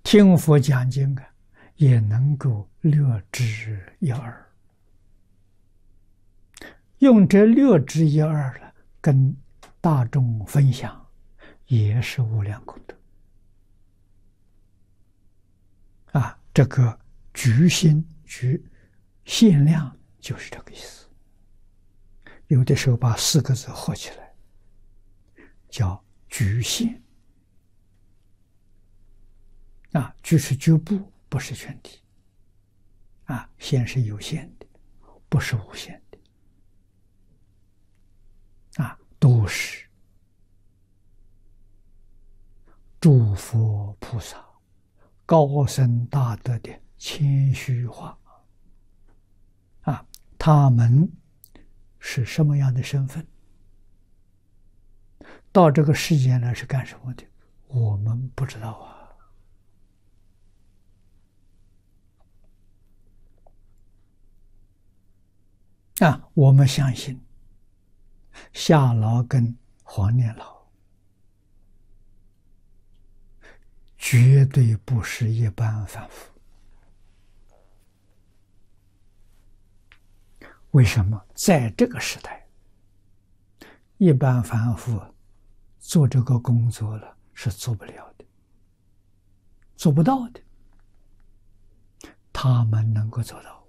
听佛讲经啊，也能够略知一二，用这略知一二了，跟大众分享，也是无量功德啊！这个局心局限量就是这个意思。有的时候把四个字合起来，叫局限啊，局是局部，不是全体啊，限是有限的，不是无限的啊，都是诸佛菩萨高僧大德的谦虚话啊，他们是什么样的身份？到这个世间来是干什么的？我们不知道啊！我们相信夏老跟黄念老绝对不是一般凡夫。为什么？在这个时代，一般凡夫做这个工作了是做不了的，做不到的，他们能够做到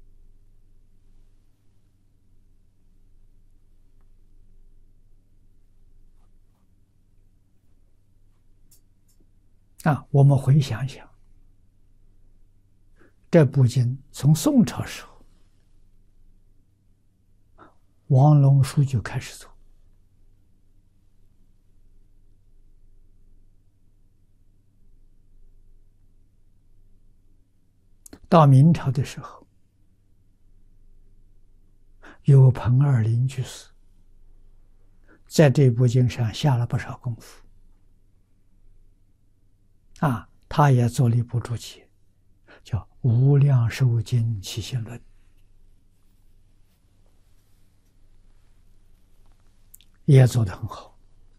啊！我们回想想，这部经从宋朝时候，王龙书就开始做，到明朝的时候，有彭二林居士在这部经上下了不少功夫啊，他也做了一部注解，叫《无量寿经起信论》，也做得很好。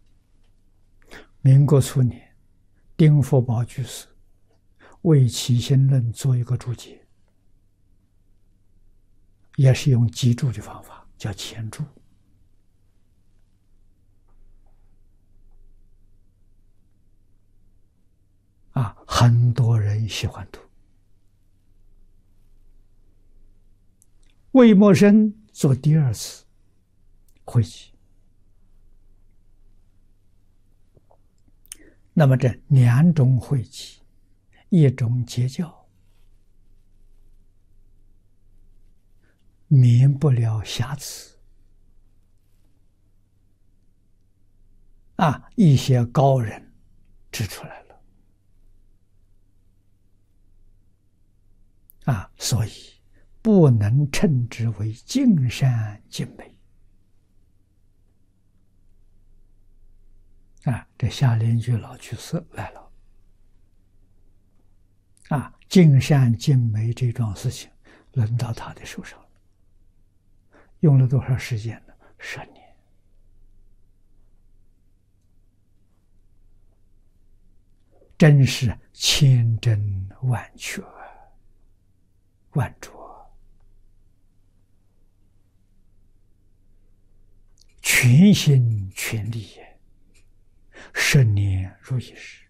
民国初年，丁福宝居士为起信论做一个注解，也是用集注的方法，叫前注啊，很多人喜欢读。魏默生做第二次会集，那么这两种会集，一种截教，免不了瑕疵啊，一些高人指出来了啊，所以不能称之为尽善尽美啊。这夏莲居老居士来了啊，尽善尽美这桩事情轮到他的手上了，用了多少时间呢？10年。真是千真万确，万拙，全心全力也，10年如一日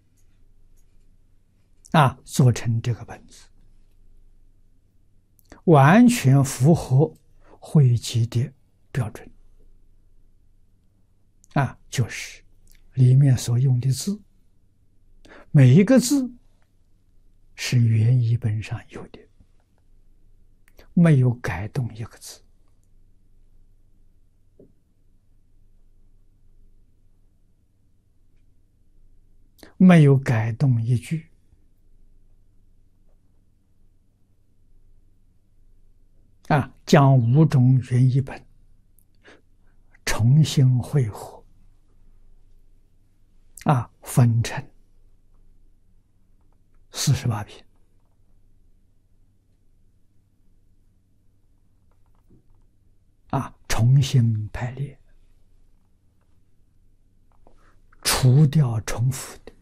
啊，做成这个本子，完全符合会集的标准啊，就是里面所用的字，每一个字是原译本上有的，没有改动一个字没有改动一句啊，将5种原译本重新汇合啊，分成48篇啊，重新排列，除掉重复的